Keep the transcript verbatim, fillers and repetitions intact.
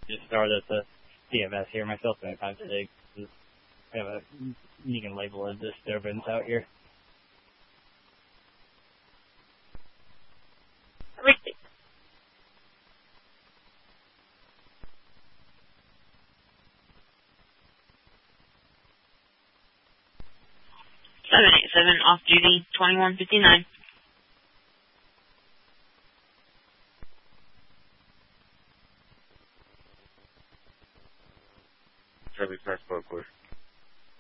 Just started at the C M S here. My cell phone kind of big. I have a, you can label a disturbance out here. seven eight seven, off-duty, twenty-one fifty-nine. Charlie Passport, course.